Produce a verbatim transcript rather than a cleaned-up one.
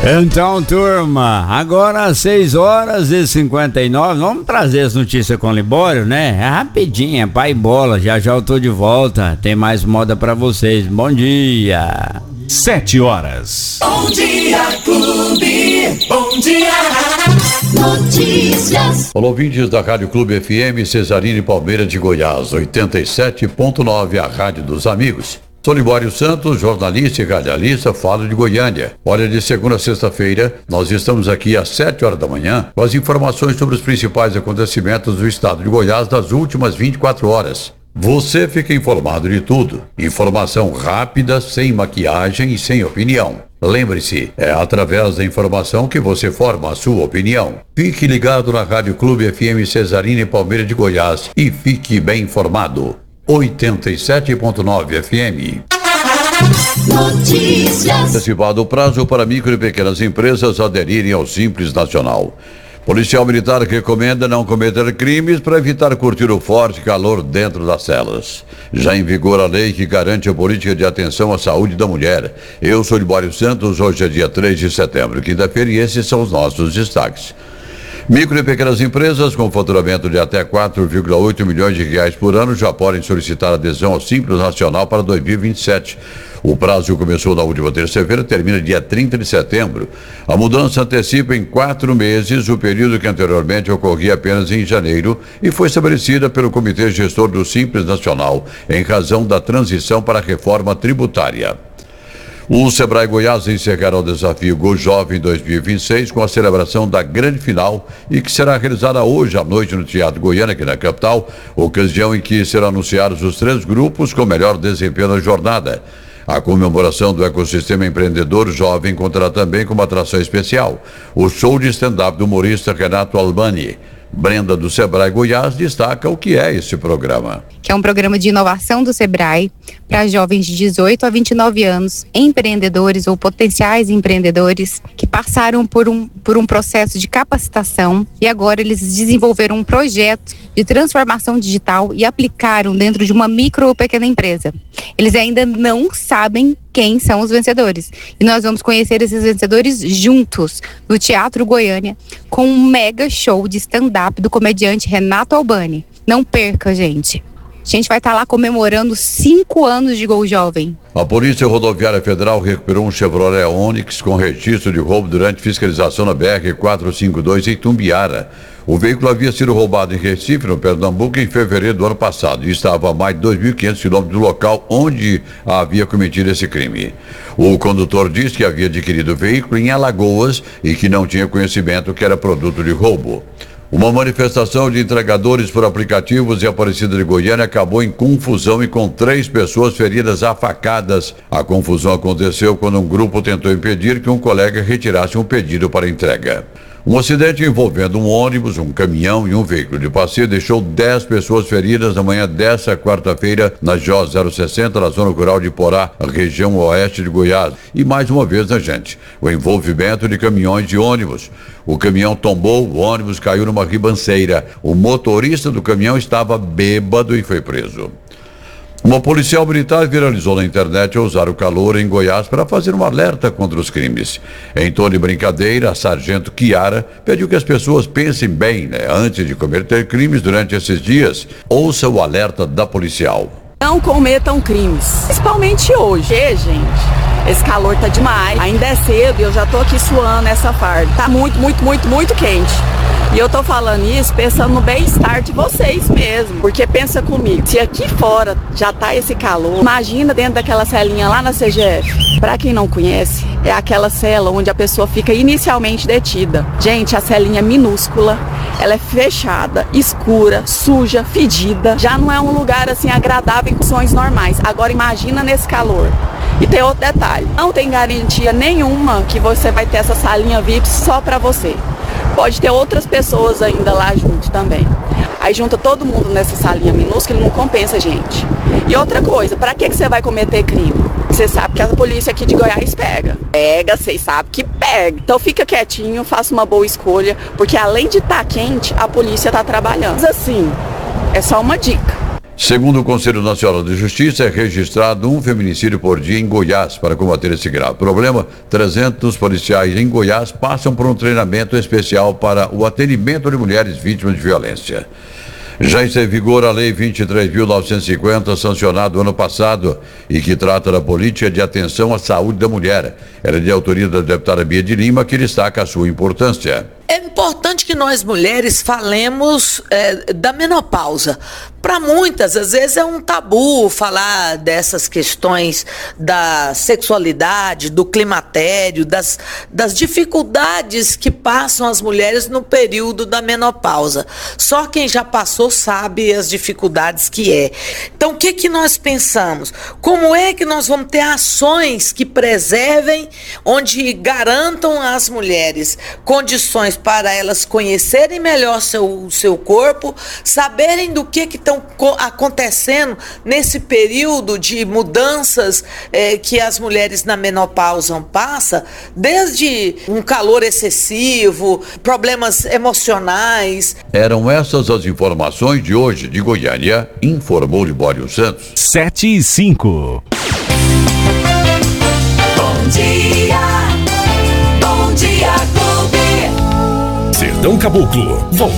Então, turma, agora às seis horas e cinquenta e nove, vamos trazer as notícias com o Libório, né? É rapidinho, é pai bola, já já eu tô de volta, tem mais moda pra vocês. Bom dia. Sete horas. Bom dia, Clube. Bom dia. Notícias. Olá, ouvintes da Rádio Clube F M, Cesarine Palmeira de Goiás, oitenta e sete ponto nove, a rádio dos amigos. Sou Libório Santos, jornalista e radialista, falo de Goiânia. Olha, de segunda a sexta-feira, nós estamos aqui às sete horas da manhã com as informações sobre os principais acontecimentos do estado de Goiás das últimas vinte e quatro horas. Você fica informado de tudo. Informação rápida, sem maquiagem e sem opinião. Lembre-se, é através da informação que você forma a sua opinião. Fique ligado na Rádio Clube F M Cesarine Palmeira de Goiás e fique bem informado. oitenta e sete ponto nove F M. Notícias. Antecipado o prazo para micro e pequenas empresas aderirem ao Simples Nacional. Policial militar recomenda não cometer crimes para evitar curtir o forte calor dentro das celas. Já em vigor a lei que garante a política de atenção à saúde da mulher. Eu sou Libório Santos, hoje é dia três de setembro, quinta-feira, e esses são os nossos destaques. Micro e pequenas empresas com faturamento de até quatro vírgula oito milhões de reais por ano já podem solicitar adesão ao Simples Nacional para dois mil e vinte e sete. O prazo começou na última terça-feira e termina dia trinta de setembro. A mudança antecipa em quatro meses o período que anteriormente ocorria apenas em janeiro e foi estabelecida pelo Comitê Gestor do Simples Nacional em razão da transição para a reforma tributária. O Sebrae Goiás encerrará o desafio Go Jovem dois mil e vinte e seis com a celebração da grande final e que será realizada hoje à noite no Teatro Goiânia, aqui na capital, ocasião em que serão anunciados os três grupos com melhor desempenho na jornada. A comemoração do ecossistema empreendedor jovem contará também com uma atração especial, o show de stand-up do humorista Renato Albani. Brenda do Sebrae Goiás destaca o que é esse programa. Que é um programa de inovação do Sebrae para jovens de dezoito a vinte e nove anos, empreendedores ou potenciais empreendedores que passaram por um, por um processo de capacitação e agora eles desenvolveram um projeto de transformação digital e aplicaram dentro de uma micro ou pequena empresa. Eles ainda não sabem quem são os vencedores. E nós vamos conhecer esses vencedores juntos no Teatro Goiânia com um mega show de stand-up do comediante Renato Albani. Não perca, gente. A gente vai estar lá comemorando cinco anos de Gol Jovem. A Polícia Rodoviária Federal recuperou um Chevrolet Onix com registro de roubo durante fiscalização na B R quatrocentos e cinquenta e dois em Tumbiara. O veículo havia sido roubado em Recife, no Pernambuco, em fevereiro do ano passado e estava a mais de dois mil e quinhentos quilômetros do local onde havia cometido esse crime. O condutor disse que havia adquirido o veículo em Alagoas e que não tinha conhecimento que era produto de roubo. Uma manifestação de entregadores por aplicativos em Aparecida de Goiânia acabou em confusão e com três pessoas feridas a facadas. A confusão aconteceu quando um grupo tentou impedir que um colega retirasse um pedido para entrega. Um acidente envolvendo um ônibus, um caminhão e um veículo de passeio deixou dez pessoas feridas na manhã desta quarta-feira na J zero sessenta, na zona rural de Porá, região oeste de Goiás. E mais uma vez, né, gente? O envolvimento de caminhões e ônibus. O caminhão tombou, o ônibus caiu numa ribanceira. O motorista do caminhão estava bêbado e foi preso. Uma policial militar viralizou na internet ao usar o calor em Goiás para fazer um alerta contra os crimes. Em tom de brincadeira, a sargento Kiara pediu que as pessoas pensem bem, né, antes de cometer crimes durante esses dias. Ouça o alerta da policial. Não cometam crimes, principalmente hoje, e, gente. Esse calor tá demais, ainda é cedo e eu já tô aqui suando essa farda. Tá muito, muito, muito, muito quente. E eu tô falando isso pensando no bem-estar de vocês mesmo. Porque pensa comigo, se aqui fora já tá esse calor, imagina dentro daquela celinha lá na C G F. Pra quem não conhece, é aquela cela onde a pessoa fica inicialmente detida. Gente, a celinha é minúscula, ela é fechada, escura, suja, fedida. Já não é um lugar assim agradável em condições normais. Agora imagina nesse calor. E tem outro detalhe, não tem garantia nenhuma que você vai ter essa salinha V I P só pra você. Pode ter outras pessoas ainda lá junto também. Aí junta todo mundo nessa salinha minúscula e não compensa, gente. E outra coisa, pra que que você vai cometer crime? Você sabe que a polícia aqui de Goiás pega. Pega, vocês sabem que pega. Então fica quietinho, faça uma boa escolha, porque além de estar quente, a polícia tá trabalhando. Mas assim, é só uma dica. Segundo o Conselho Nacional de Justiça, é registrado um feminicídio por dia em Goiás. Para combater esse grave problema, trezentos policiais em Goiás passam por um treinamento especial para o atendimento de mulheres vítimas de violência. Já está em vigor a Lei vinte e três mil novecentos e cinquenta, sancionada ano passado, e que trata da política de atenção à saúde da mulher. Ela é de autoria da deputada Bia de Lima, que destaca a sua importância. É importante que nós mulheres falemos é, da menopausa. Para muitas, às vezes é um tabu falar dessas questões da sexualidade, do climatério, das, das dificuldades que passam as mulheres no período da menopausa. Só quem já passou sabe as dificuldades que é. Então, o que, que nós pensamos? Como é que nós vamos ter ações que preservem, onde garantam às mulheres condições para elas conhecerem melhor seu, seu corpo, saberem do que estão acontecendo nesse período de mudanças eh, que as mulheres na menopausa passam, desde um calor excessivo, problemas emocionais. Eram essas as informações de hoje de Goiânia, informou Libório Santos. Sete e cinco. Bom dia, bom dia, Clube. Sertão Caboclo.